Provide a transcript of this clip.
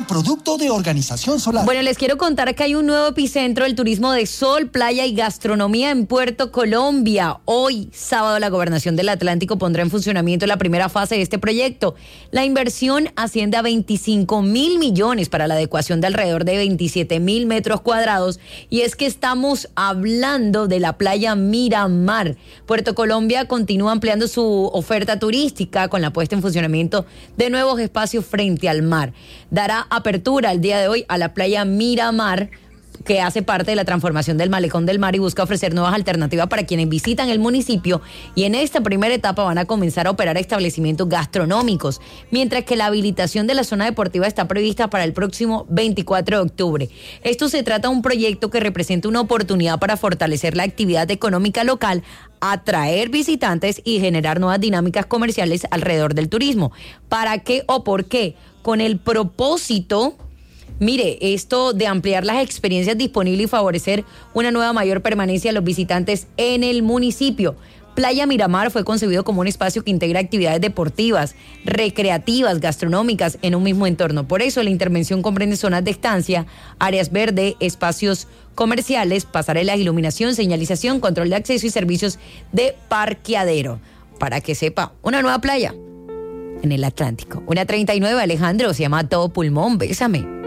producto de Organización Solar. Bueno, les quiero contar que hay un nuevo epicentro del turismo de sol, playa y gastronomía en Puerto Colombia. Hoy, sábado, la Gobernación del Atlántico pondrá en funcionamiento la primera fase de este proyecto. La inversión asciende a 25.000 millones para la adecuación de alrededor de 27.000 metros cuadrados. Y es que estamos hablando de la playa Miramar. Puerto Colombia continúa ampliando su oferta turística con la puesta en funcionamiento de nuevos espacios frente al mar. Dará apertura el día de hoy a la playa Miramar, que hace parte de la transformación del Malecón del Mar y busca ofrecer nuevas alternativas para quienes visitan el municipio, y en esta primera etapa van a comenzar a operar establecimientos gastronómicos, mientras que la habilitación de la zona deportiva está prevista para el próximo 24 de octubre. Esto se trata de un proyecto que representa una oportunidad para fortalecer la actividad económica local, atraer visitantes y generar nuevas dinámicas comerciales alrededor del turismo. ¿Para qué o por qué? Con el propósito, mire, esto de ampliar las experiencias disponibles y favorecer una nueva mayor permanencia de los visitantes en el municipio. Playa Miramar fue concebido como un espacio que integra actividades deportivas, recreativas, gastronómicas en un mismo entorno. Por eso la intervención comprende zonas de estancia, áreas verdes, espacios comerciales, pasarelas, iluminación, señalización, control de acceso y servicios de parqueadero. Para que sepa, una nueva playa en el Atlántico. 1:39, Alejandro, se llama Todo Pulmón, Bésame.